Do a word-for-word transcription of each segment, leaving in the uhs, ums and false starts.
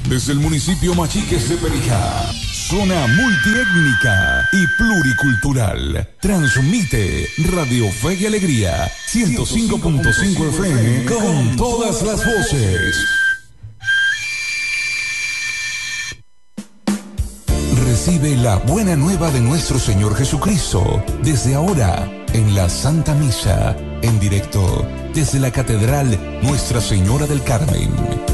Desde el municipio Machiques de Perijá, zona multiétnica y pluricultural, transmite Radio Fe y Alegría ciento cinco punto cinco F M con todas las voces. Recibe la buena nueva de nuestro Señor Jesucristo desde ahora en la Santa Misa, en directo desde la Catedral Nuestra Señora del Carmen.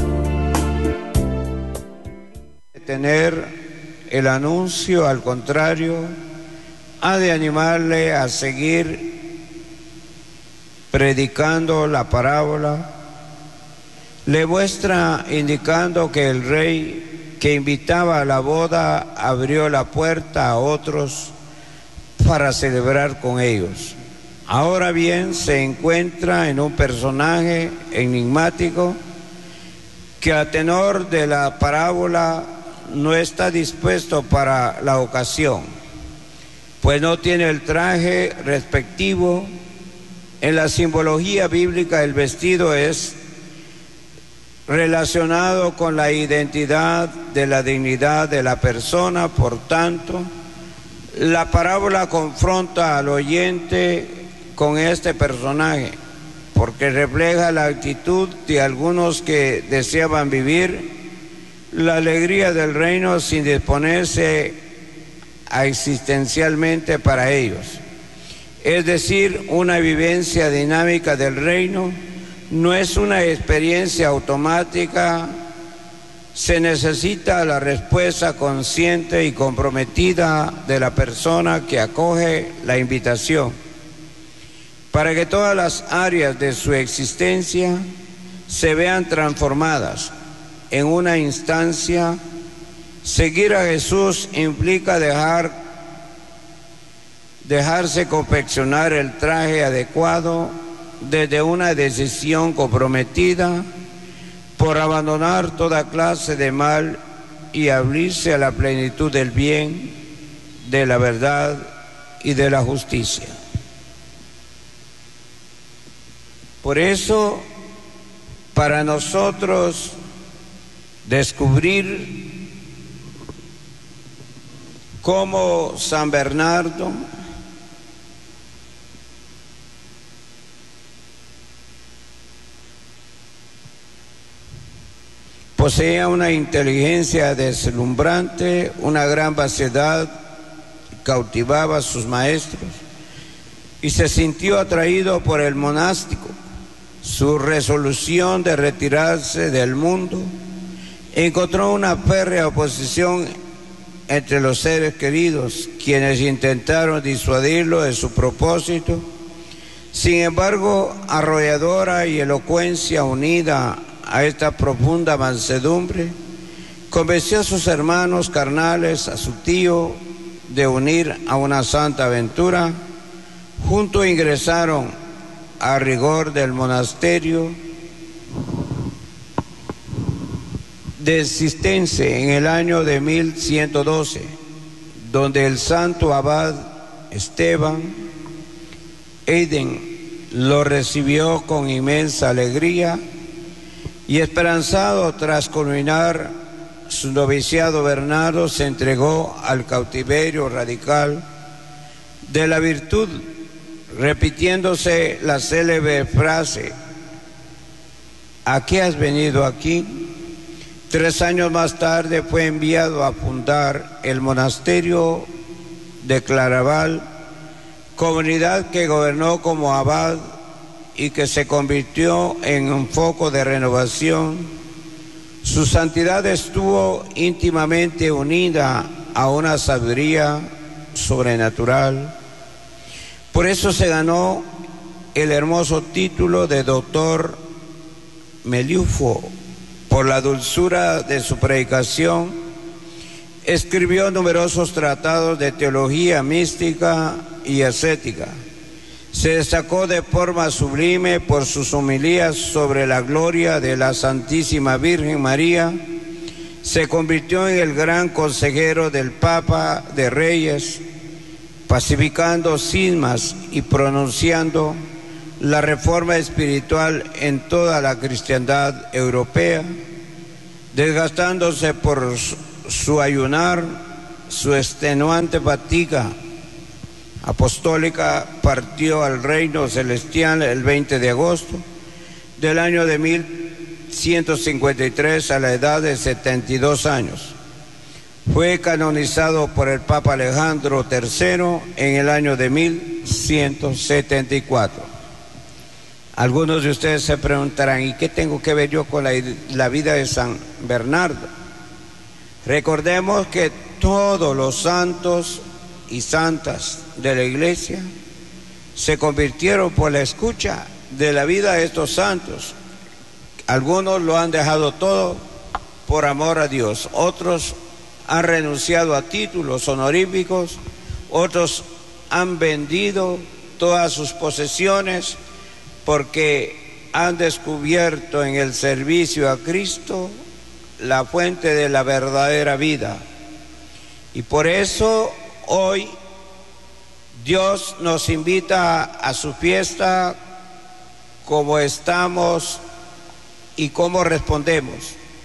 Tener el anuncio, al contrario, ha de animarle a seguir predicando la parábola. Le muestra indicando que el rey que invitaba a la boda abrió la puerta a otros para celebrar con ellos. Ahora bien, se encuentra en un personaje enigmático que a tenor de la parábola no está dispuesto para la ocasión, pues no tiene el traje respectivo. En la simbología bíblica el vestido es relacionado con la identidad de la dignidad de la persona. Por tanto, la parábola confronta al oyente con este personaje, porque refleja la actitud de algunos que deseaban vivir la alegría del reino sin disponerse a existencialmente para ellos. Es decir, una vivencia dinámica del reino no es una experiencia automática, se necesita la respuesta consciente y comprometida de la persona que acoge la invitación, para que todas las áreas de su existencia se vean transformadas. En una instancia, seguir a Jesús implica dejar, dejarse confeccionar el traje adecuado desde una decisión comprometida por abandonar toda clase de mal y abrirse a la plenitud del bien, de la verdad y de la justicia. Por eso, para nosotros, descubrir cómo San Bernardo poseía una inteligencia deslumbrante, una gran vaciedad, cautivaba a sus maestros y se sintió atraído por el monástico. Su resolución de retirarse del mundo encontró una férrea oposición entre los seres queridos, quienes intentaron disuadirlo de su propósito. Sin embargo, arrolladora y elocuencia unida a esta profunda mansedumbre, convenció a sus hermanos carnales, a su tío, de unir a una santa aventura. Juntos ingresaron a rigor del monasterio de Cistense en el año de mil ciento doce, donde el santo abad Esteban Eiden lo recibió con inmensa alegría y, esperanzado tras culminar su noviciado, Bernardo se entregó al cautiverio radical de la virtud, repitiéndose la célebre frase: ¿a qué has venido aquí? Tres años más tarde fue enviado a fundar el monasterio de Claraval, comunidad que gobernó como abad y que se convirtió en un foco de renovación. Su santidad estuvo íntimamente unida a una sabiduría sobrenatural. Por eso se ganó el hermoso título de doctor Meliufo. Por la dulzura de su predicación, escribió numerosos tratados de teología mística y ascética. Se destacó de forma sublime por sus homilías sobre la gloria de la Santísima Virgen María. Se convirtió en el gran consejero del Papa de Reyes, pacificando cismas y pronunciando la reforma espiritual en toda la cristiandad europea. desgastándose por su ayunar, su extenuante fatiga apostólica, partió al reino celestial el veinte de agosto del año de mil ciento cincuenta y tres a la edad de setenta y dos años. Fue canonizado por el Papa Alejandro tercero en el año de mil ciento setenta y cuatro. Algunos de ustedes se preguntarán, ¿y qué tengo que ver yo con la, la vida de San Bernardo? Recordemos que todos los santos y santas de la Iglesia se convirtieron por la escucha de la vida de estos santos. Algunos lo han dejado todo por amor a Dios, otros han renunciado a títulos honoríficos, otros han vendido todas sus posesiones porque han descubierto en el servicio a Cristo la fuente de la verdadera vida. Y por eso hoy Dios nos invita a su fiesta, cómo estamos y cómo respondemos.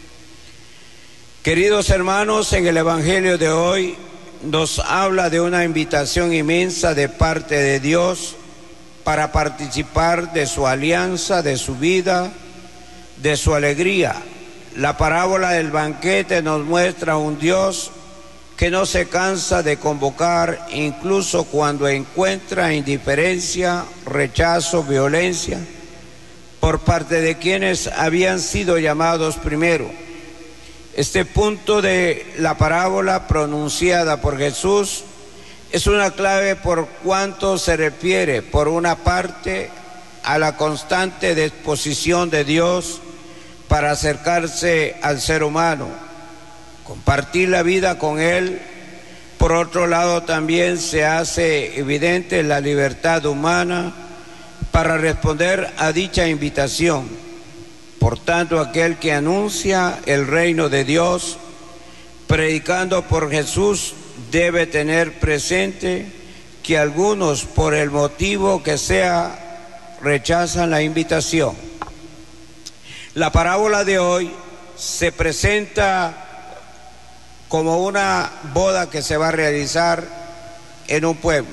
Queridos hermanos, en el Evangelio de hoy nos habla de una invitación inmensa de parte de Dios para participar de su alianza, de su vida, de su alegría. La parábola del banquete nos muestra un Dios que no se cansa de convocar, incluso cuando encuentra indiferencia, rechazo, violencia, por parte de quienes habían sido llamados primero. Este punto de la parábola pronunciada por Jesús es una clave por cuanto se refiere, por una parte, a la constante disposición de Dios para acercarse al ser humano, compartir la vida con Él. Por otro lado, también se hace evidente la libertad humana para responder a dicha invitación. Por tanto, aquel que anuncia el reino de Dios, predicando por Jesús, debe tener presente que algunos, por el motivo que sea, rechazan la invitación. La parábola de hoy se presenta como una boda que se va a realizar en un pueblo.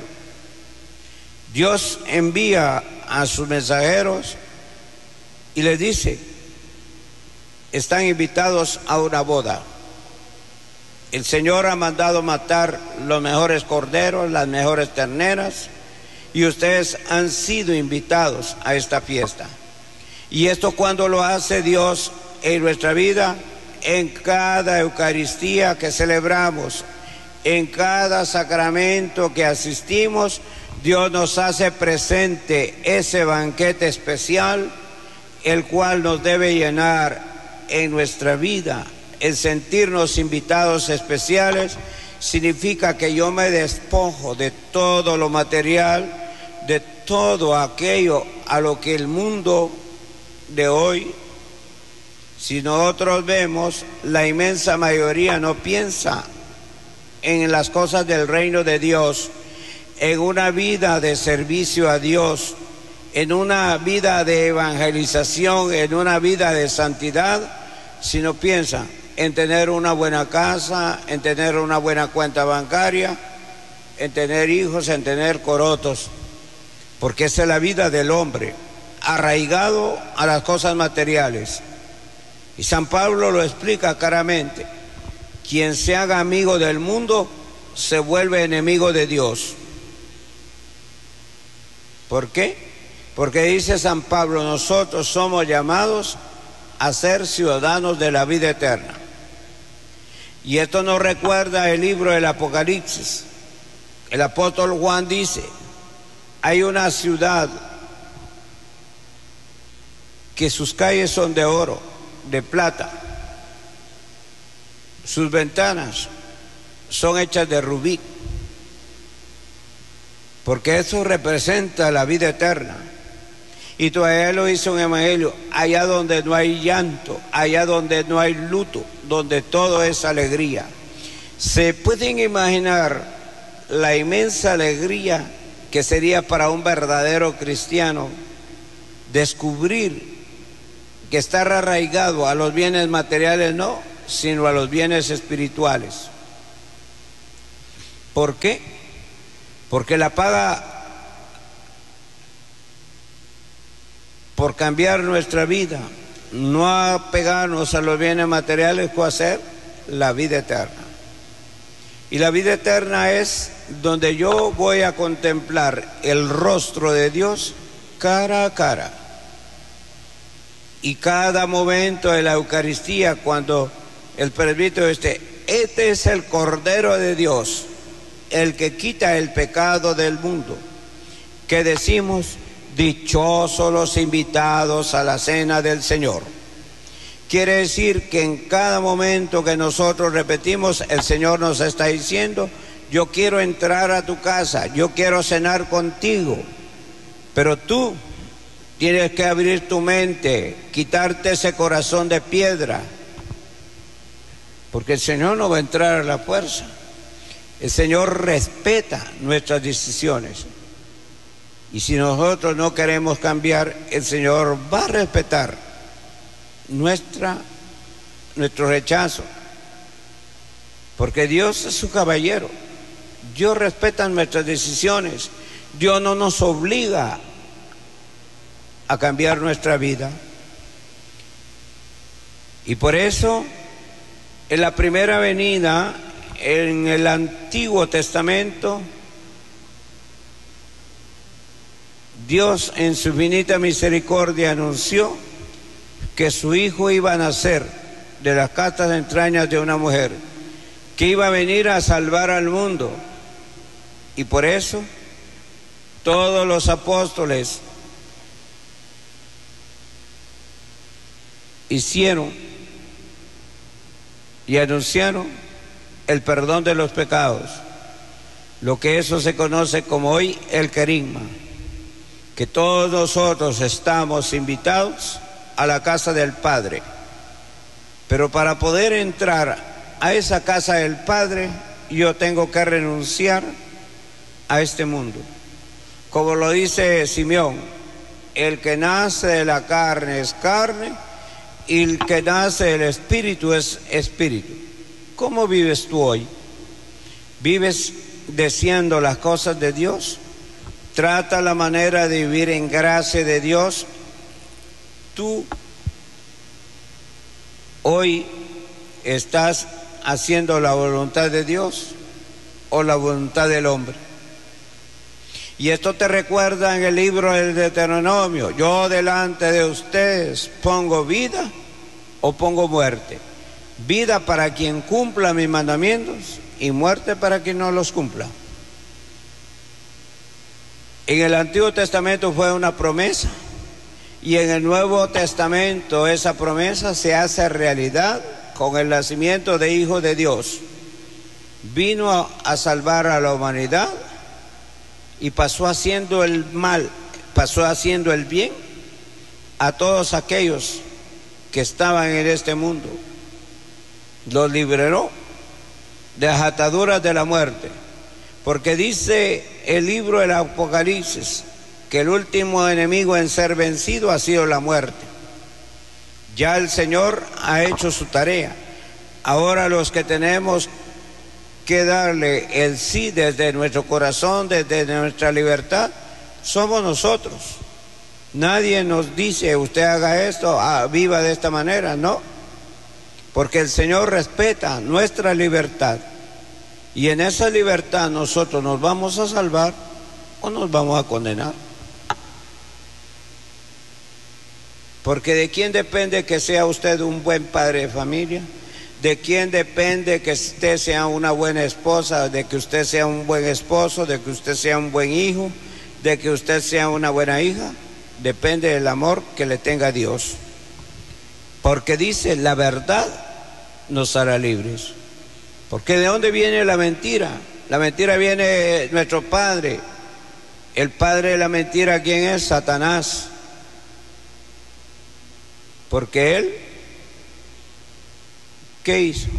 Dios envía a sus mensajeros y les dice, están invitados a una boda. El Señor ha mandado matar los mejores corderos, las mejores terneras, y ustedes han sido invitados a esta fiesta. Y esto cuando lo hace Dios en nuestra vida, en cada Eucaristía que celebramos, en cada sacramento que asistimos, Dios nos hace presente ese banquete especial, el cual nos debe llenar en nuestra vida. El sentirnos invitados especiales significa que yo me despojo de todo lo material, de todo aquello a lo que el mundo de hoy, si nosotros vemos, la inmensa mayoría no piensa en las cosas del reino de Dios, en una vida de servicio a Dios, en una vida de evangelización, en una vida de santidad, sino piensa en tener una buena casa, en tener una buena cuenta bancaria, en tener hijos, en tener corotos, porque esa es la vida del hombre, arraigado a las cosas materiales. Y San Pablo lo explica claramente, quien se haga amigo del mundo se vuelve enemigo de Dios. ¿Por qué? Porque dice San Pablo, nosotros somos llamados a ser ciudadanos de la vida eterna. Y esto nos recuerda el libro del Apocalipsis. El apóstol Juan dice, hay una ciudad que sus calles son de oro, de plata, sus ventanas son hechas de rubí, porque eso representa la vida eterna. Y todavía lo hizo un evangelio, allá donde no hay llanto, allá donde no hay luto, donde todo es alegría. ¿Se pueden imaginar la inmensa alegría que sería para un verdadero cristiano descubrir que estar arraigado a los bienes materiales no, sino a los bienes espirituales. ¿Por qué? Porque la paga por cambiar nuestra vida, no apegarnos a los bienes materiales, ¿cuál ser? La vida eterna. Y la vida eterna es donde yo voy a contemplar el rostro de Dios cara a cara. Y cada momento de la Eucaristía, cuando el presbítero esté, este es el Cordero de Dios, el que quita el pecado del mundo, que decimos: dichosos los invitados a la cena del Señor. Quiere decir que en cada momento que nosotros repetimos, el Señor nos está diciendo: yo quiero entrar a tu casa, yo quiero cenar contigo, pero tú tienes que abrir tu mente, quitarte ese corazón de piedra, porque el Señor no va a entrar a la fuerza. El Señor respeta nuestras decisiones. Y si nosotros no queremos cambiar, el Señor va a respetar nuestra, nuestro rechazo. Porque Dios es su caballero. Dios respeta nuestras decisiones. Dios no nos obliga a cambiar nuestra vida. Y por eso, en la primera venida, en el Antiguo Testamento, Dios en su infinita misericordia anunció que su Hijo iba a nacer de las castas entrañas de una mujer, que iba a venir a salvar al mundo. Y por eso todos los apóstoles hicieron y anunciaron el perdón de los pecados, lo que eso se conoce como hoy el querigma, que todos nosotros estamos invitados a la casa del Padre. Pero para poder entrar a esa casa del Padre, yo tengo que renunciar a este mundo. Como lo dice Simeón, el que nace de la carne es carne, y el que nace del Espíritu es espíritu. ¿Cómo vives tú hoy? ¿Vives deseando las cosas de Dios? Trata la manera de vivir en gracia de Dios. Tú hoy estás haciendo la voluntad de Dios o la voluntad del hombre. Y esto te recuerda en el libro del Deuteronomio: yo delante de ustedes pongo vida o pongo muerte. Vida para quien cumpla mis mandamientos y muerte para quien no los cumpla. En el Antiguo Testamento fue una promesa, y en el Nuevo Testamento esa promesa se hace realidad con el nacimiento de Hijo de Dios. Vino a, a salvar a la humanidad y pasó haciendo el mal, pasó haciendo el bien a todos aquellos que estaban en este mundo. Los liberó de las ataduras de la muerte, porque dice el libro del Apocalipsis que el último enemigo en ser vencido ha sido la muerte. Ya el Señor ha hecho su tarea. Ahora los que tenemos que darle el sí desde nuestro corazón, desde nuestra libertad, somos nosotros. Nadie nos dice: usted haga esto, ah, viva de esta manera. No, porque el Señor respeta nuestra libertad, y en esa libertad nosotros nos vamos a salvar o nos vamos a condenar. Porque ¿de quién depende que sea usted un buen padre de familia? ¿De quién depende que usted sea una buena esposa? ¿De que usted sea un buen esposo? ¿De que usted sea un buen hijo? ¿De que usted sea una buena hija? Depende del amor que le tenga Dios. Porque dice: la verdad nos hará libres. Porque ¿de dónde viene la mentira? La mentira viene de nuestro padre. El padre de la mentira, ¿quién es? Satanás. Porque él, ¿qué hizo?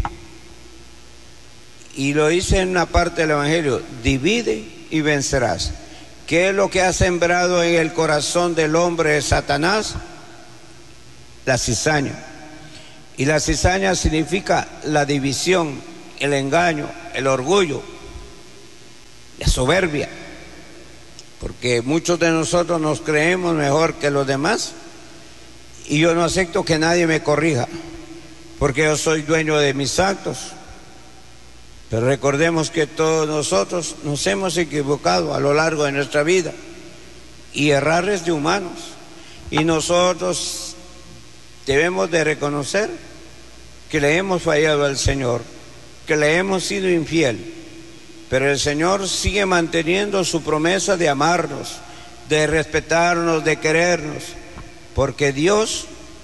Y lo dice en una parte del Evangelio: divide y vencerás. ¿Qué es lo que ha sembrado en el corazón del hombre Satanás? La cizaña. Y la cizaña significa la división, el engaño, el orgullo, la soberbia. Porque muchos de nosotros nos creemos mejor que los demás y yo no acepto que nadie me corrija, porque yo soy dueño de mis actos. Pero recordemos que todos nosotros nos hemos equivocado a lo largo de nuestra vida y errores de humanos. Y nosotros debemos de reconocer que le hemos fallado al Señor, que le hemos sido infiel. Pero el Señor sigue manteniendo su promesa de amarnos, de respetarnos, de querernos, porque Dios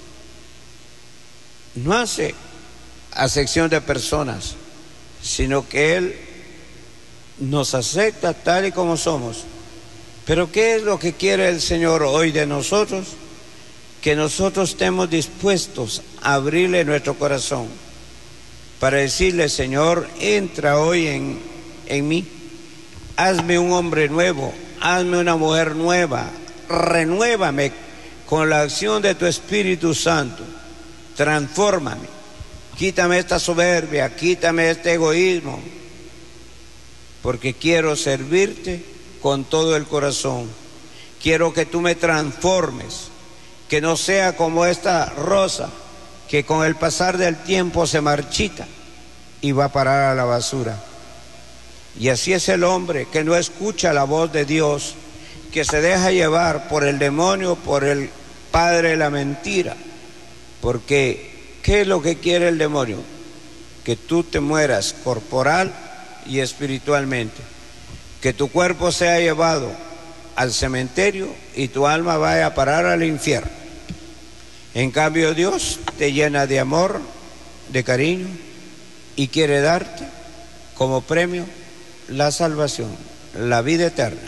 no hace acepción de personas, sino que Él nos acepta tal y como somos. Pero ¿qué es lo que quiere el Señor hoy de nosotros? Que nosotros estemos dispuestos a abrirle nuestro corazón para decirle: Señor, entra hoy en, en mí, hazme un hombre nuevo, hazme una mujer nueva, renuévame con la acción de tu Espíritu Santo, transfórmame, quítame esta soberbia, quítame este egoísmo, porque quiero servirte con todo el corazón. Quiero que tú me transformes, que no sea como esta rosa que con el pasar del tiempo se marchita y va a parar a la basura. Y así es el hombre que no escucha la voz de Dios, que se deja llevar por el demonio, por el padre de la mentira. Porque ¿qué es lo que quiere el demonio? Que tú te mueras corporal y espiritualmente, que tu cuerpo sea llevado al cementerio y tu alma vaya a parar al infierno. En cambio, Dios te llena de amor, de cariño, y quiere darte como premio la salvación, la vida eterna.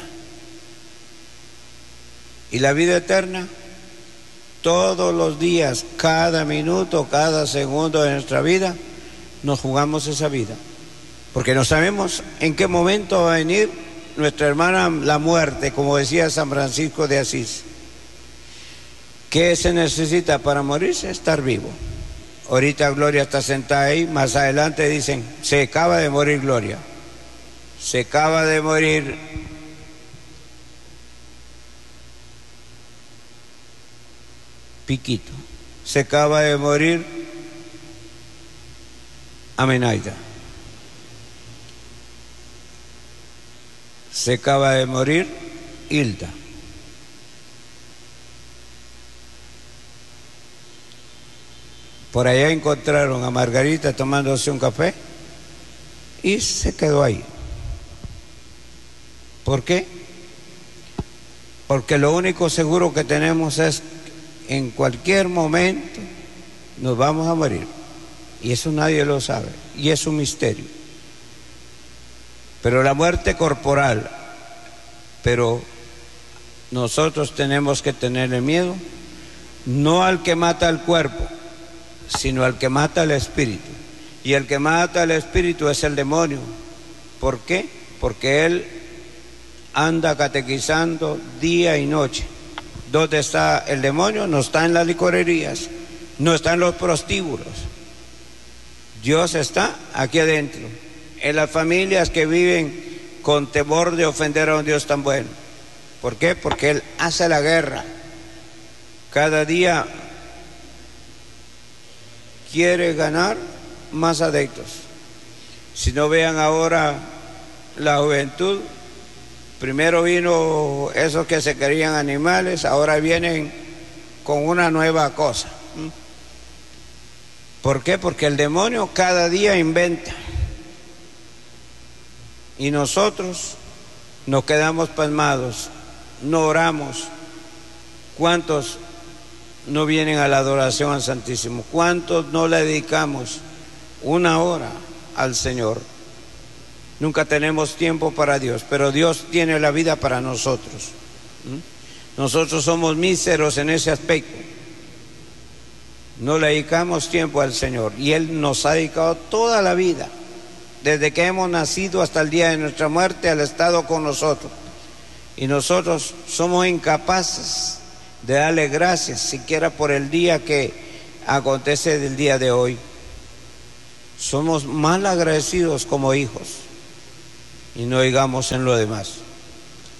Y la vida eterna, todos los días, cada minuto, cada segundo de nuestra vida, nos jugamos esa vida, porque no sabemos en qué momento va a venir nuestra hermana la muerte, como decía San Francisco de Asís. ¿Qué se necesita para morirse? Estar vivo. Ahorita Gloria está sentada ahí, más adelante dicen: se acaba de morir Gloria, se acaba de morir Piquito, se acaba de morir Amenaida, se acaba de morir Hilda. Por allá encontraron a Margarita tomándose un café y se quedó ahí. ¿Por qué? Porque lo único seguro que tenemos es que en cualquier momento nos vamos a morir. Y eso nadie lo sabe, y es un misterio. Pero la muerte corporal, pero nosotros tenemos que tenerle miedo, no al que mata el cuerpo, sino al que mata el espíritu. Y el que mata el espíritu es el demonio. ¿Por qué? Porque él anda catequizando día y noche. ¿Dónde está el demonio? No está en las licorerías, no está en los prostíbulos. Dios está aquí adentro, en las familias que viven con temor de ofender a un Dios tan bueno. ¿Por qué? Porque Él hace la guerra. Cada día quiere ganar más adeptos. Si no, vean ahora la juventud. Primero vino esos que se querían animales, ahora vienen con una nueva cosa. ¿Por qué? Porque el demonio cada día inventa. Y nosotros nos quedamos pasmados, no oramos. ¿Cuántos no vienen a la adoración al Santísimo? ¿Cuántos no le dedicamos una hora al Señor? Nunca tenemos tiempo para Dios, pero Dios tiene la vida para nosotros. Nosotros somos míseros en ese aspecto. No le dedicamos tiempo al Señor y Él nos ha dedicado toda la vida, desde que hemos nacido hasta el día de nuestra muerte. Él ha estado con nosotros y nosotros somos incapaces de darle gracias siquiera por el día que acontece del día de hoy. Somos mal agradecidos como hijos y no digamos en lo demás.